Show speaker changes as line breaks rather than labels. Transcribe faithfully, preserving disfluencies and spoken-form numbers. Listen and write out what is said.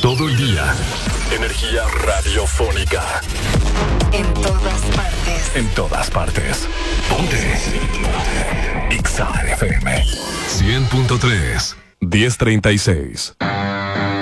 Todo el día. Energía radiofónica.
En todas partes.
En todas partes. Ponte. Ixa F M. cien punto tres. diez treinta y seis.